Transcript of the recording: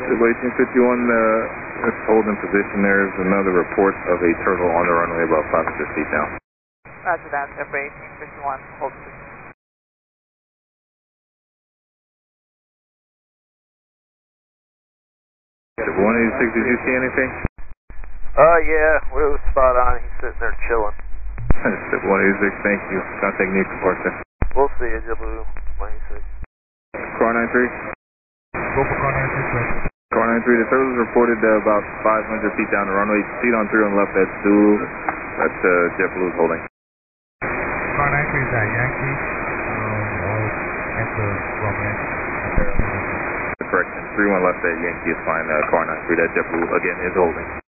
JetBlue 1851, let's hold in position. There's another report of a turtle on the runway about 500 feet down. Roger that, JetBlue 1851, hold position. 186, did you see anything? Yeah, we were spot on. He's sitting there chilling. 186, thank you. Contact New departure. We'll see you, JetBlue 186. Car 93? Go for car 93, sir. Car 93, the turtle is reported about 500 feet down the runway. Seat on 3 on the left, that's Zulu. That's JetBlue's holding. Car 93 is at Yankee. Enter runway. Correction, 31 left at Yankee is fine. Car 93, that JetBlue again is holding.